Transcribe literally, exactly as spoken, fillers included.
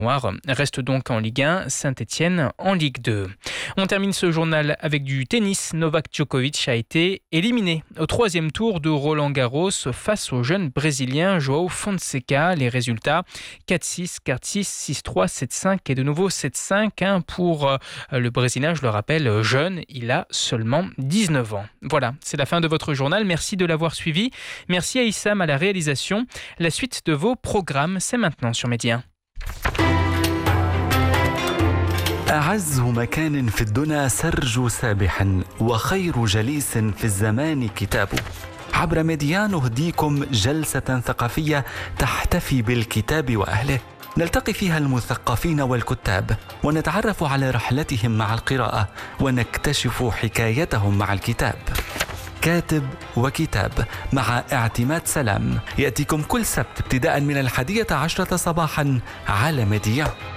Reste donc en Ligue un, Saint-Etienne en Ligue deux. On termine ce journal avec du tennis. Novak Djokovic a été éliminé au troisième tour de Roland-Garros face au jeune Brésilien João Fonseca. Les résultats quatre six, quatre six, six trois, sept cinq et de nouveau sept cinq hein, pour le Brésilien, je le rappelle, jeune. Il a seulement dix-neuf ans. Voilà, c'est la fin de votre journal. Merci de l'avoir suivi. Merci à Issam à la réalisation. La suite de vos programmes, c'est maintenant sur Média. أعز مكان في الدنا سرج سابحا وخير جليس في الزمان كتابه. عبر ميديان نهديكم جلسة ثقافية تحتفي بالكتاب وأهله، نلتقي فيها المثقفين والكتاب ونتعرف على رحلتهم مع القراءة ونكتشف حكايتهم مع الكتاب. كاتب وكتاب مع اعتماد سلام يأتيكم كل سبت ابتداء من الحادية عشرة صباحا على ميديا.